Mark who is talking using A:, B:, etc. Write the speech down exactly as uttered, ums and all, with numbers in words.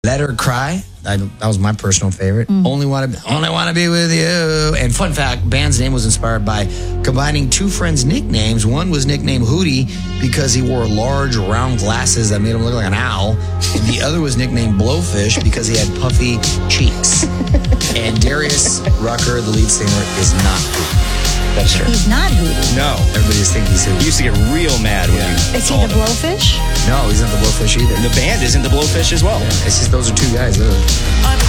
A: Let Her Cry. I, that was my personal favorite. Mm. Only want to, only want to be with you. And fun fact, band's name was inspired by combining two friends' nicknames. One was nicknamed Hootie because he wore large, round glasses that made him look like an owl. And the other was nicknamed Blowfish because he had puffy cheeks. And Darius Rucker, the lead singer, is not Hootie.
B: That's true.
C: He's not Hootie.
A: No. Everybody just thinks he's Hootie.
B: He used to get real mad when
A: Yeah.
B: you
C: Is he
B: called
C: the
B: him.
C: Blowfish?
A: No, he's not the Blowfish either.
B: The band isn't the Blowfish as well.
A: Yeah, it's just those are two guys. Literally.